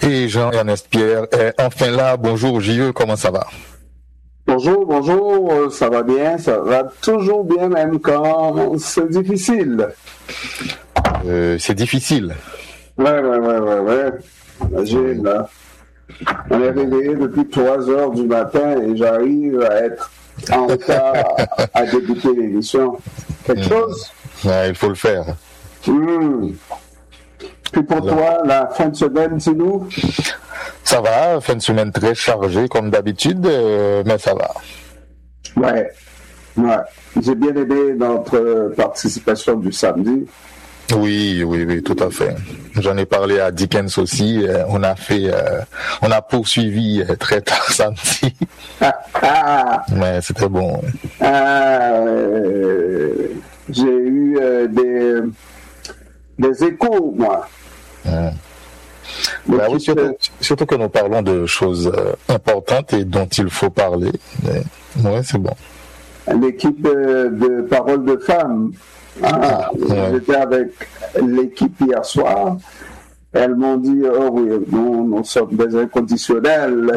Et Jean-Ernest Pierre est enfin là. Bonjour JE, comment ça va? Bonjour, ça va bien, ça va toujours bien même quand c'est difficile. C'est difficile. Ouais. Imagine, là. On est réveillé depuis 3 heures du matin et j'arrive à être en retard à débuter l'émission. Quelque chose? Ouais, il faut le faire. Puis pour toi, la fin de semaine, c'est nous? Ça va, fin de semaine très chargée comme d'habitude, mais ça va. Ouais. J'ai bien aimé notre participation du samedi. Oui, tout à fait. J'en ai parlé à Dickens aussi. On a poursuivi très tard samedi. Mais c'était bon. J'ai eu des échos, moi. Bah oui, surtout que nous parlons de choses importantes et dont il faut parler. Ouais, c'est bon. L'équipe de Parole de Femmes. J'étais avec l'équipe hier soir. Elles m'ont dit, oh oui, nous sommes des inconditionnels.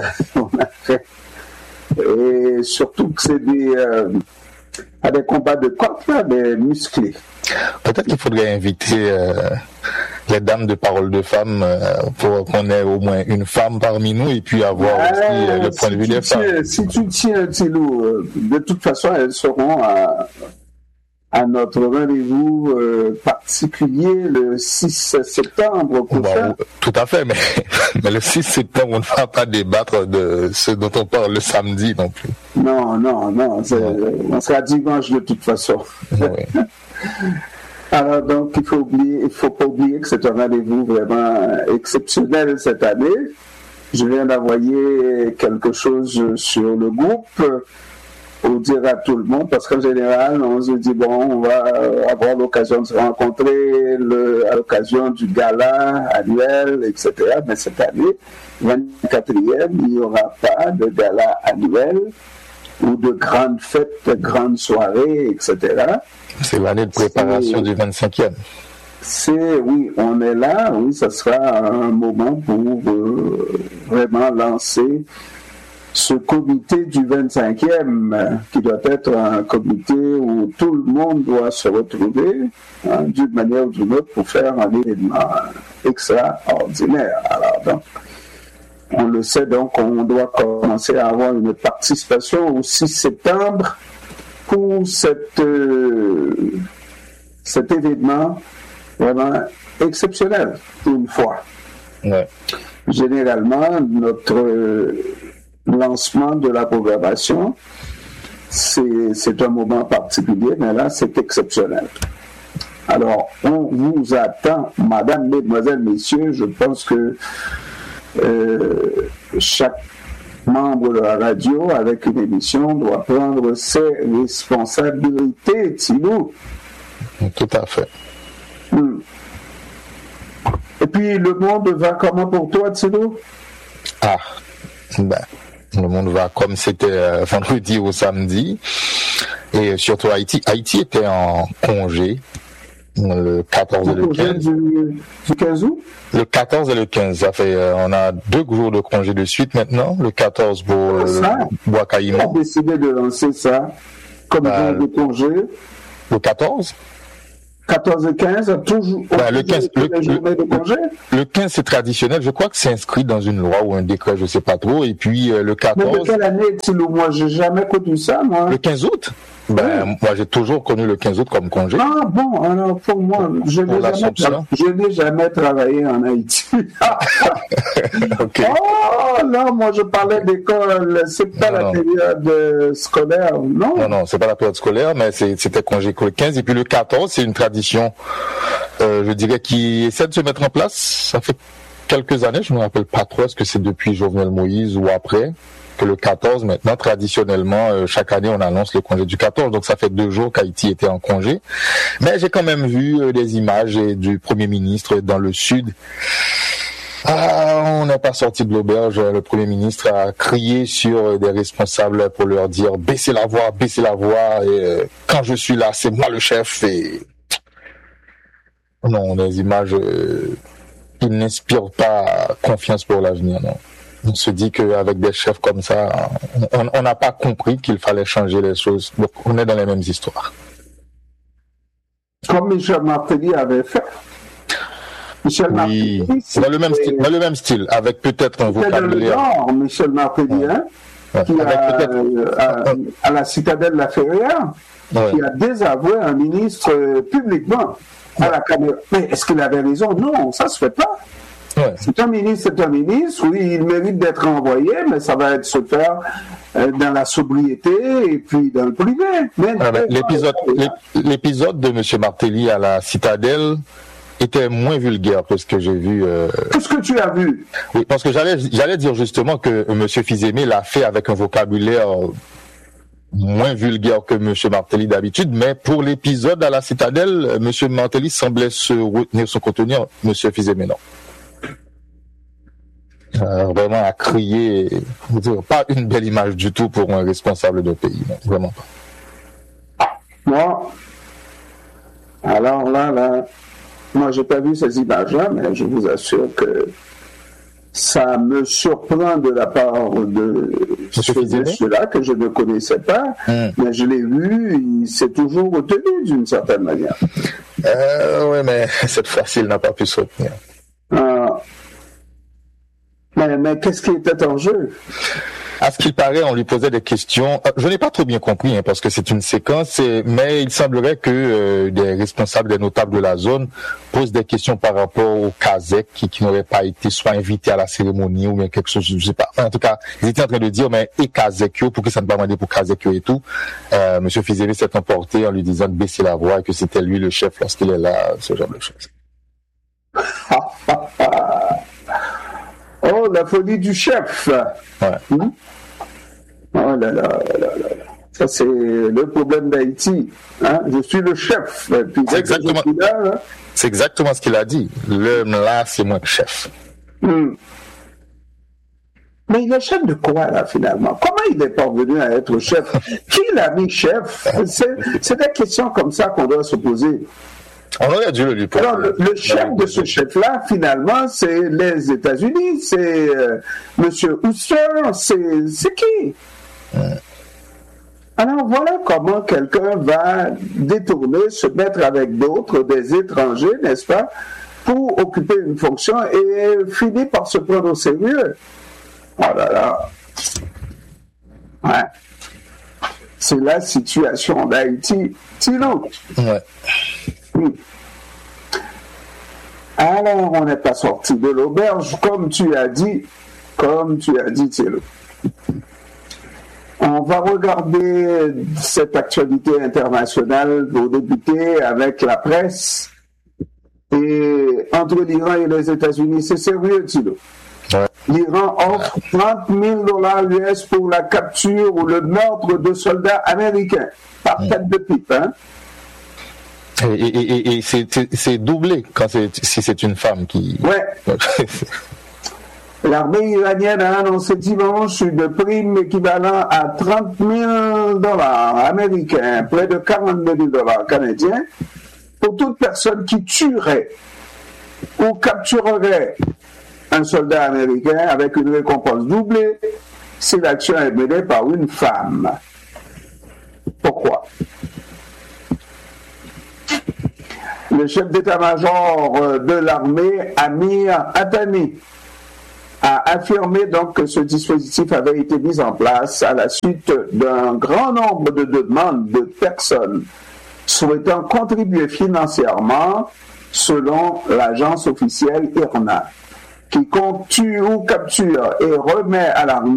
Et surtout que c'est des combats de coq, des musclés. Peut-être qu'il faudrait inviter les dames de Parole de Femmes pour qu'on ait au moins une femme parmi nous et puis avoir aussi le point de vue des femmes. Si tu tiens, Thilou, de toute façon, elles seront à notre rendez-vous particulier le 6 septembre prochain. Tout à fait, mais le 6 septembre, on ne va pas débattre de ce dont on parle le samedi non plus. Non, on sera dimanche de toute façon. Oui. Alors donc, il faut pas oublier que c'est un rendez-vous vraiment exceptionnel cette année. Je viens d'envoyer quelque chose sur le groupe pour dire à tout le monde, parce qu'en général, on se dit, on va avoir l'occasion de se rencontrer à l'occasion du gala annuel, etc. Mais cette année, 24e, il n'y aura pas de gala annuel ou de grandes fêtes, de grandes soirées, etc. C'est l'année de préparation du 25e. Oui, on est là, oui, ça sera un moment pour vraiment lancer ce comité du 25e, qui doit être un comité où tout le monde doit se retrouver d'une manière ou d'une autre pour faire un événement extraordinaire. Alors, donc, on le sait, donc, on doit commencer à avoir une participation au 6 septembre pour cet événement vraiment exceptionnel, une fois. Ouais. Généralement, notre lancement de la programmation, c'est un moment particulier, mais là, c'est exceptionnel. Alors, on vous attend, madame, mesdemoiselles, messieurs, je pense que chaque membre de la radio, avec une émission, doit prendre ses responsabilités, Thilou. Tout à fait. Et puis, le monde va comment pour toi, Thilou? Le monde va comme c'était vendredi ou samedi. Et surtout Haïti. Haïti était en congé le 14 et le 15. Du 15 août? Le 14 et le 15. Ça fait, on a 2 jours de congé de suite maintenant. Le 14 pour Bois-Caïman. On a décidé de lancer ça comme jour de congé. Le 14? 14 et 15, toujours le 15, journée de congé. Le 15, c'est traditionnel. Je crois que c'est inscrit dans une loi ou un décret, je ne sais pas trop. Et puis le 14... Mais de quelle année, Thilou? Moi, j'ai jamais connu ça, moi. Le 15 août? Moi, j'ai toujours connu le 15 août comme congé. Ah bon, alors pour moi, je n'ai jamais travaillé en Haïti. Okay. Oh non, moi je parlais d'école, c'est pas la période scolaire, non? Non, c'est pas la période scolaire, mais c'était congé le 15. Et puis le 14, c'est une tradition, je dirais, qui essaie de se mettre en place. Ça fait quelques années, je ne me rappelle pas trop, est-ce que c'est depuis Jovenel Moïse ou après? Que le 14, maintenant, traditionnellement, chaque année, on annonce le congé du 14. Donc, ça fait 2 jours qu'Haïti était en congé. Mais j'ai quand même vu des images du Premier ministre dans le sud. On n'est pas sorti de l'auberge. Le Premier ministre a crié sur des responsables pour leur dire « baissez la voix, et quand je suis là, c'est moi le chef ». Et non, des images il n'inspire pas confiance pour l'avenir, non. On se dit qu'avec des chefs comme ça, on n'a pas compris qu'il fallait changer les choses. Donc, on est dans les mêmes histoires. Comme Michel Martelly avait fait. Michel Martelly, dans le même style, avec peut-être un vocabulaire. Genre, Michel Martelly, qui à la citadelle de la Ferrière, qui a désavoué un ministre publiquement à la caméra. Mais est-ce qu'il avait raison? Non, ça se fait pas. C'est un ministre, oui, il mérite d'être envoyé, mais ça va se faire dans la sobriété et puis dans le privé. L'épisode de M. Martelly à la citadelle était moins vulgaire que ce que j'ai vu. Qu'est-ce que tu as vu? Oui, parce que j'allais dire justement que M. Fils-Aimé l'a fait avec un vocabulaire moins vulgaire que M. Martelly d'habitude, mais pour l'épisode à la citadelle, M. Martelly semblait se retenir, se contenir, M. Fils-Aimé non. Vraiment à crier, pas une belle image du tout pour un responsable de pays, non, vraiment pas. Moi, alors là, moi j'ai pas vu ces images-là, mais je vous assure que ça me surprend de la part de ceux-là que je ne connaissais pas, mais je l'ai vu, il s'est toujours retenu d'une certaine manière. Oui, mais cette fois-ci, il n'a pas pu se retenir. Mais qu'est-ce qui était en jeu? À ce qu'il paraît, on lui posait des questions. Je n'ai pas trop bien compris, parce que c'est une séquence, mais il semblerait que des responsables, des notables de la zone posent des questions par rapport aux Kazakh qui n'auraient pas été soit invités à la cérémonie ou bien quelque chose, je sais pas. En tout cas, ils étaient en train de dire, mais et Kazakh, pourquoi ça ne pas demandé pour Kazakh et tout? Monsieur Fils-Aimé s'est emporté en lui disant de baisser la voix et que c'était lui le chef lorsqu'il est là, ce genre de choses. Oh, la folie du chef. Oh là là. Ça, c'est le problème d'Haïti. Je suis le chef. Puis, c'est exactement ce qu'il a dit. L'homme là, c'est moi le chef. Mais il est chef de quoi, là, finalement? Comment il est parvenu à être chef? Qui l'a mis chef? C'est des questions comme ça qu'on doit se poser. On aurait dû lui poser. Alors, le chef de ce chef-là, finalement, c'est les États-Unis, c'est M. Husser, c'est qui? Alors, voilà comment quelqu'un va détourner, se mettre avec d'autres, des étrangers, n'est-ce pas, pour occuper une fonction et finir par se prendre au sérieux. Oh là là. C'est la situation d'Haïti. Sinon. Alors, on n'est pas sorti de l'auberge, comme tu as dit, Thierry. On va regarder cette actualité internationale pour débuter avec la presse. Et entre l'Iran et les États-Unis, c'est sérieux, Thilo. L'Iran offre $30 000 US pour la capture ou le meurtre de soldats américains par tête de pipe, Et c'est doublé si c'est une femme qui... Ouais. L'armée iranienne a annoncé dimanche une prime équivalente à $30 000 américains, près de $42 000 canadiens, pour toute personne qui tuerait ou capturerait un soldat américain avec une récompense doublée si l'action est menée par une femme. Pourquoi? Le chef d'état-major de l'armée, Amir Hatami, a affirmé donc que ce dispositif avait été mis en place à la suite d'un grand nombre de demandes de personnes souhaitant contribuer financièrement, selon l'agence officielle IRNA. Quiconque tue ou capture et remet à l'armée